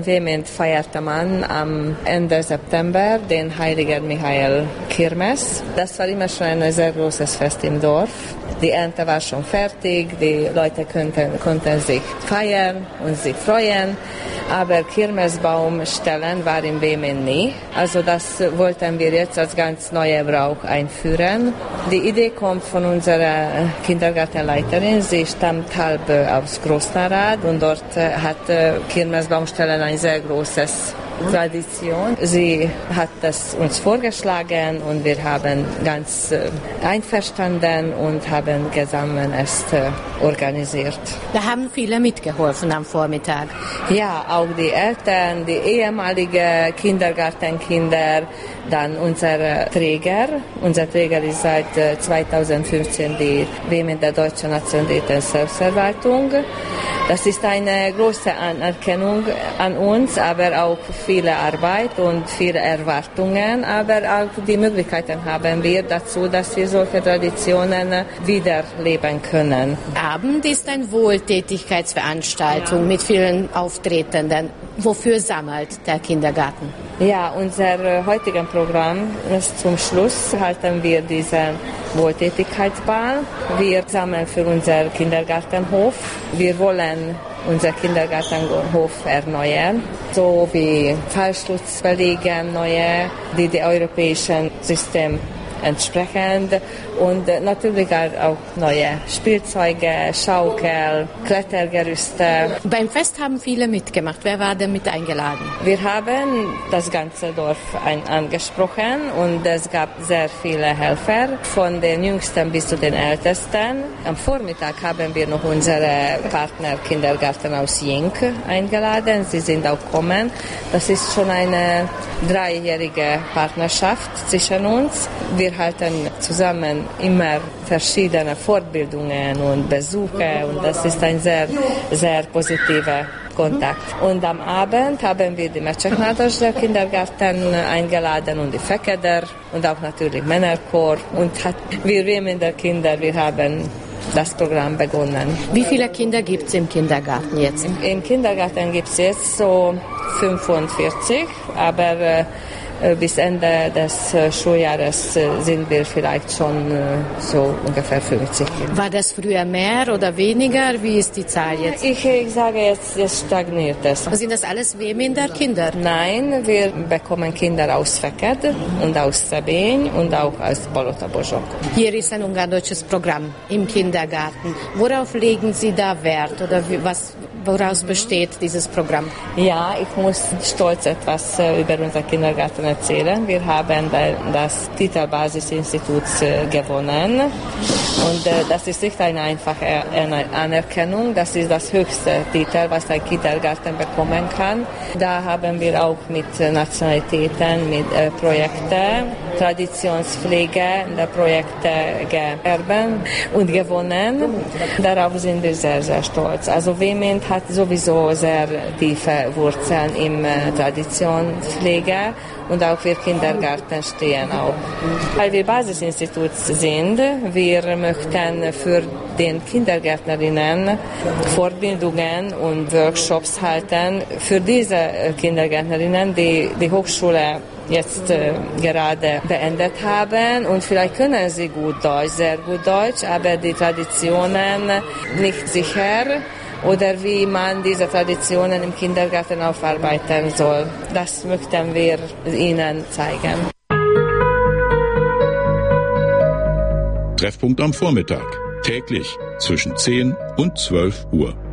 Und vehement feierte man am Ende September den Heiligen Michael Kirmes. Das war immer schon ein sehr großes Fest im Dorf. Die Ernte war schon fertig, die Leute konnten sich feiern und sich freuen, aber Kirmesbaum stellen war im Bemen nie. Also das wollten wir jetzt als ganz neue Brauch einführen. Die Idee kommt von unserer Kindergartenleiterin, sie stammt halb aus Großnarad und dort hat Kirmesbaumstellen ein sehr großes Tradition. Sie hat das uns vorgeschlagen und wir haben ganz einverstanden und haben zusammen es organisiert. Da haben viele mitgeholfen am Vormittag. Ja, auch die Eltern, die ehemaligen Kindergartenkinder, dann unser Träger. Unser Träger ist seit 2015 die Vehement der Deutschen Nationalitäten Selbstverwaltung. Das ist eine große Anerkennung an uns, aber auch viele Arbeit und viele Erwartungen, aber auch die Möglichkeiten haben wir dazu, dass wir solche Traditionen wiederleben können. Abend ist eine Wohltätigkeitsveranstaltung mit vielen Auftretenden. Wofür sammelt der Kindergarten? Ja, unser heutiges Programm ist zum Schluss halten wir diesen Wohltätigkeitsball. Wir sammeln für unseren Kindergartenhof. Wir wollen unser Kindergartenhof erneuern, so wie Fallschutz verlegen, neue, die europäischen System entsprechend und natürlich auch neue Spielzeuge, Schaukel, Klettergerüste. Beim Fest haben viele mitgemacht. Wer war denn mit eingeladen? Wir haben das ganze Dorf angesprochen und es gab sehr viele Helfer, von den Jüngsten bis zu den Ältesten. Am Vormittag haben wir noch unsere Partner Kindergarten aus Jink eingeladen. Sie sind auch gekommen. Das ist schon eine 3-jährige Partnerschaft zwischen uns. Wir halten zusammen immer verschiedene Fortbildungen und Besuche und das ist ein sehr, sehr positiver Kontakt. Und am Abend haben wir die Mecseknados der Kindergarten eingeladen und die Fekeder und auch natürlich Männerchor und wir Vehmender Kinder, wir haben das Programm begonnen. Wie viele Kinder gibt es im Kindergarten jetzt? Im Kindergarten gibt es jetzt so 45, aber bis Ende des Schuljahres sind wir vielleicht schon so ungefähr 50. War das früher mehr oder weniger? Wie ist die Zahl jetzt? Ich sage jetzt stagniert es. Sind das alles Vehmender Kinder? Nein, wir bekommen Kinder aus Feked und aus Szebény und auch aus Balotabozsok. Hier ist ein ungardeutsches Programm im Kindergarten. Worauf legen Sie da Wert oder woraus besteht dieses Programm? Ja, ich muss stolz etwas über unser Kindergarten erzählen. Wir haben das Titelbasisinstitut gewonnen und das ist nicht eine einfache Anerkennung. Das ist das höchste Titel, was ein Kindergarten bekommen kann. Da haben wir auch mit Nationalitäten, mit Projekten, Traditionspflege der Projekte geerben und gewonnen. Darauf sind wir sehr, sehr stolz. Also Vehment hat sowieso sehr tiefe Wurzeln im Traditionspflege und auch wir Kindergarten stehen auch. Weil wir Basisinstitut sind, wir möchten für den Kindergärtnerinnen Fortbildungen und Workshops halten. Für diese Kindergärtnerinnen, die die Hochschule jetzt gerade beendet haben und vielleicht können sie gut Deutsch, sehr gut Deutsch, aber die Traditionen nicht sicher oder wie man diese Traditionen im Kindergarten aufarbeiten soll. Das möchten wir Ihnen zeigen. Treffpunkt am Vormittag, täglich zwischen 10 und 12 Uhr.